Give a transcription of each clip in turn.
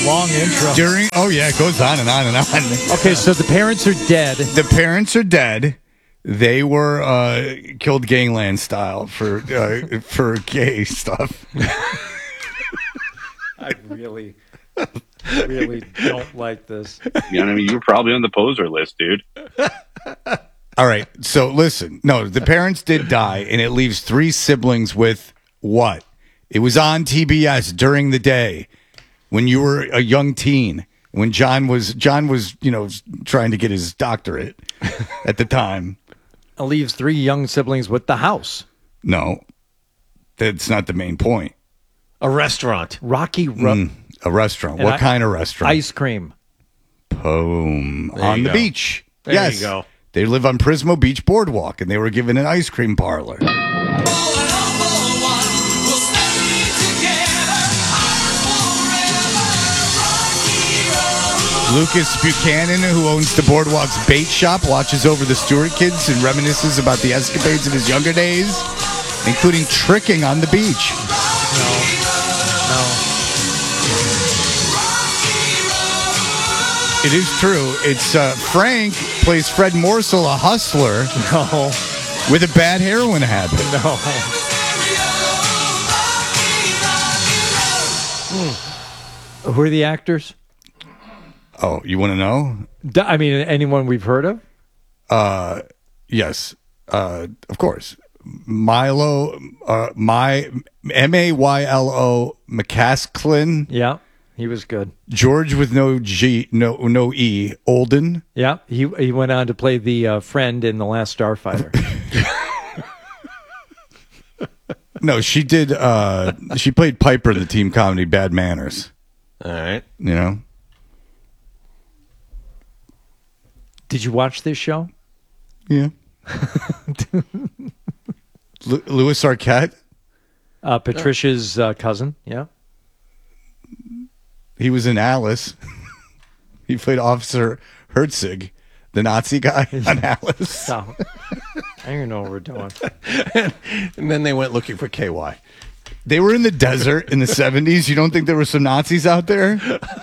Long intro. It goes on and on and on. Okay, so the parents are dead. The parents are dead. They were killed gangland style for gay stuff. I really don't like this. Yeah, I mean, you're probably on the poser list, dude. All right, so listen. No, the parents did die, and it leaves 3 siblings with what? It was on TBS during the day when you were a young teen. When John was, trying to get his doctorate at the time. It leaves 3 young siblings with the house. No, that's not the main point. A restaurant. Rocky A restaurant. What kind of restaurant? Ice cream. Boom. On the beach. There you go. They live on Prismo Beach Boardwalk, and they were given an ice cream parlor. Lucas Buchanan, who owns the Boardwalk's bait shop, watches over the Stewart kids and reminisces about the escapades of his younger days, including tricking on the beach. No. It is true. It's Frank plays Fred Morsel, a hustler No. with a bad heroin habit. No. Who are the actors? Oh, you want to know? I mean, anyone we've heard of? Yes, of course. Milo, Maylo McCaskill, Yeah, he was good. George with no G, no E, Olden. Yeah, he went on to play the friend in The Last Starfighter. No, she did. She played Piper in the team comedy Bad Manners. All right. You know. Did you watch this show? Yeah. Louis Arquette. Patricia's cousin. Yeah. He was in Alice. He played Officer Herzig, the Nazi guy on Alice. So, I don't even know what we're doing. And then they went looking for KY. They were in the desert in the 70s. You don't think there were some Nazis out there?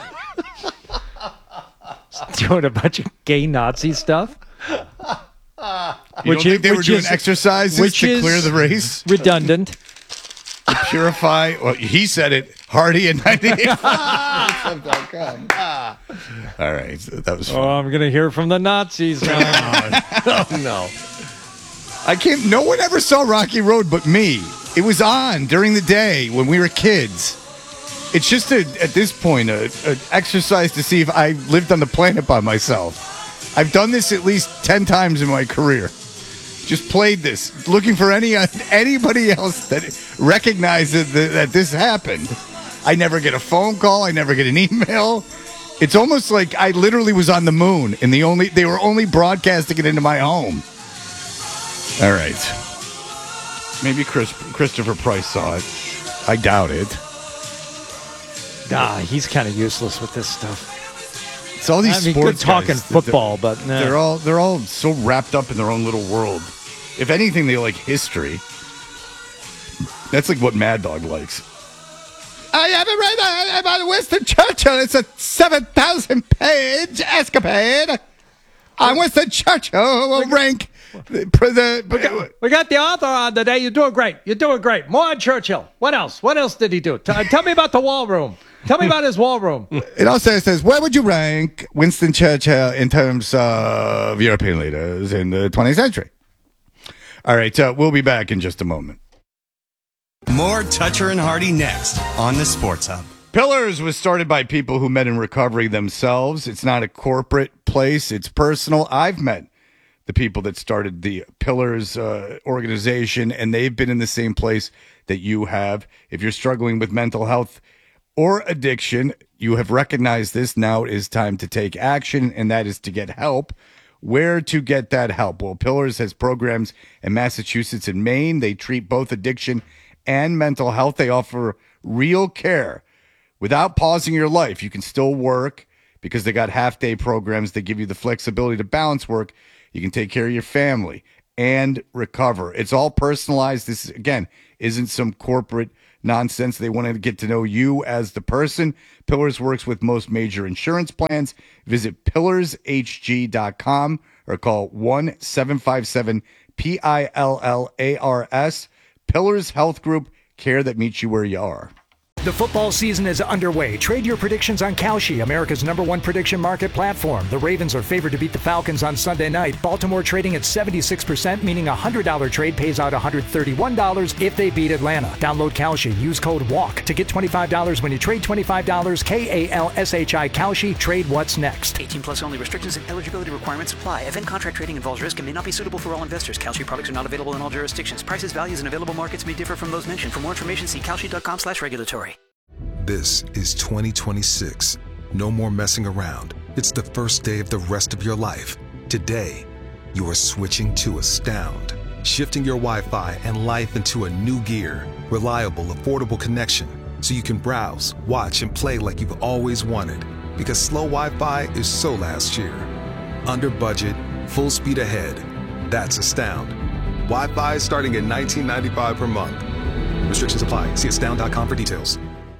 Doing a bunch of gay Nazi stuff. You don't think they were doing exercises to clear the race? Redundant. To purify. Well, he said it. Hardy at 98.5. All right. That was fun. Oh, I'm going to hear from the Nazis now. Oh, no. I can't. No one ever saw Rocky Road but me. It was on during the day when we were kids. It's just at this point an exercise to see if I lived on the planet by myself. I've done this at least 10 times in my career. Just played this, looking for anybody else that recognizes that this happened. I never get a phone call. I never get an email. It's almost like I literally was on the moon, and they were only broadcasting it into my home. All right. Maybe Christopher Price saw it. I doubt it. Nah, he's kind of useless with this stuff. It's all these sports good talking guys. football, but nah. They're all so wrapped up in their own little world. If anything, they like history. That's like what Mad Dog likes. I have it right about Winston Churchill. It's a 7,000-page escapade. I'm Winston Churchill. Will rank We got the author on today. You're doing great. You're doing great. More on Churchill. What else? What else did he do? Tell me about the wall room. Tell me about his wall room. It also says, where would you rank Winston Churchill in terms of European leaders in the 20th century? All right, we'll be back in just a moment. More Toucher and Hardy next on the Sports Hub. Pillars was started by people who met in recovery themselves. It's not a corporate place. It's personal. I've met the people that started the Pillars organization, and they've been in the same place that you have. If you're struggling with mental health or addiction, you have recognized this. Now it is time to take action, and that is to get help. Where to get that help? Well, Pillars has programs in Massachusetts and Maine. They treat both addiction and mental health. They offer real care. Without pausing your life, you can still work because they got half-day programs that give you the flexibility to balance work. You can take care of your family and recover. It's all personalized. This, again, isn't some corporate nonsense. They want to get to know you as the person. Pillars works with most major insurance plans. Visit pillarshg.com or call 1-757-PILLARS. Pillars Health Group, care that meets you where you are. The football season is underway. Trade your predictions on Kalshi, America's #1 prediction market platform. The Ravens are favored to beat the Falcons on Sunday night. Baltimore trading at 76%, meaning a $100 trade pays out $131 if they beat Atlanta. Download Kalshi. Use code WALK to get $25 when you trade $25. KALSHI Kalshi. Trade what's next. 18 plus only. Restrictions and eligibility requirements apply. Event contract trading involves risk and may not be suitable for all investors. Kalshi products are not available in all jurisdictions. Prices, values, and available markets may differ from those mentioned. For more information, see kalshi.com/regulatory. This is 2026. No more messing around. It's the first day of the rest of your life. Today, you are switching to Astound. Shifting your Wi-Fi and life into a new gear. Reliable, affordable connection. So you can browse, watch, and play like you've always wanted. Because slow Wi-Fi is so last year. Under budget, full speed ahead. That's Astound. Wi-Fi starting at $19.95 per month. Restrictions apply. See astound.com for details.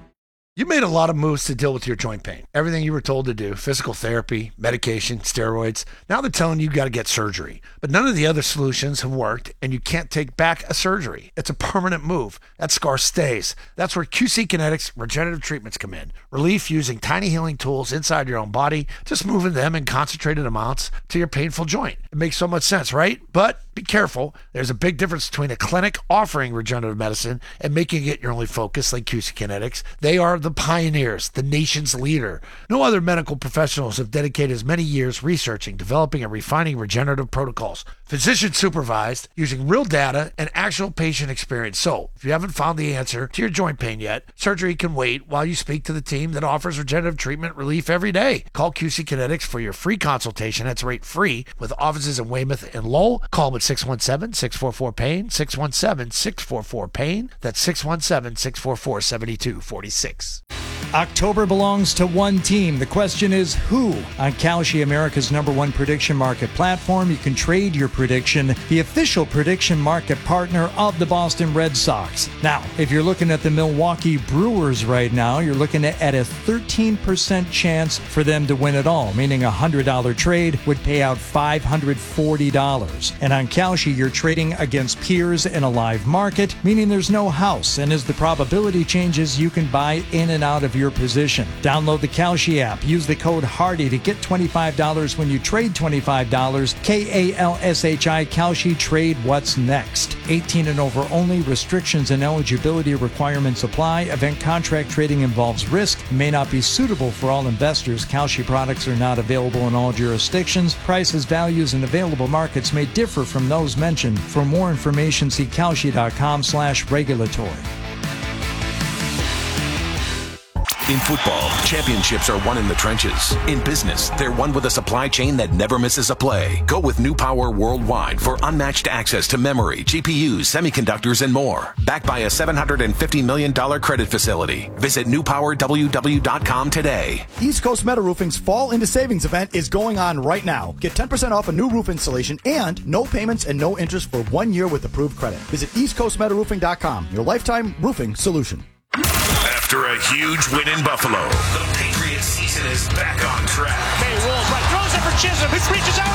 You made a lot of moves to deal with your joint pain. Everything you were told to do, physical therapy, medication, steroids. Now they're telling you got to get surgery. But none of the other solutions have worked, and you can't take back a surgery. It's a permanent move. That scar stays. That's where QC Kinetics regenerative treatments come in. Relief using tiny healing tools inside your own body, just moving them in concentrated amounts to your painful joint. It makes so much sense, right? But be careful. There's a big difference between a clinic offering regenerative medicine and making it your only focus like QC Kinetics. They are the pioneers, the nation's leader. No other medical professionals have dedicated as many years researching, developing, and refining regenerative protocols. Physician supervised, using real data and actual patient experience. So, if you haven't found the answer to your joint pain yet, surgery can wait while you speak to the team that offers regenerative treatment relief every day. Call QC Kinetics for your free consultation. That's rate free with offices in Weymouth and Lowell. Call them at 617-644-PAIN, 617-644-PAIN. That's 617-644-7246. October belongs to one team. The question is who? On Kalshi, America's #1 prediction market platform, you can trade your prediction, the official prediction market partner of the Boston Red Sox. Now, if you're looking at the Milwaukee Brewers right now, you're looking at a 13% chance for them to win it all, meaning a $100 trade would pay out $540. And on Kalshi, you're trading against peers in a live market, meaning there's no house. And as the probability changes, you can buy in and out of your position. Download the Kalshi app. Use the code HARDY to get $25 when you trade $25. KALSHI Kalshi. Trade what's next. 18 and over only. Restrictions and eligibility requirements apply. Event contract trading involves risk. May not be suitable for all investors. Kalshi products are not available in all jurisdictions. Prices, values, and available markets may differ from those mentioned. For more information, see kalshi.com/regulatory. In football, championships are won in the trenches. In business, they're won with a supply chain that never misses a play. Go with New Power Worldwide for unmatched access to memory, GPUs, semiconductors, and more. Backed by a $750 million credit facility. Visit newpowerww.com today. East Coast Metal Roofing's Fall into Savings event is going on right now. Get 10% off a new roof installation and no payments and no interest for 1 year with approved credit. Visit eastcoastmetalroofing.com, your lifetime roofing solution. After a huge win in Buffalo, the Patriots season is back on track. May rolls right, throws it for Chisholm, who reaches out.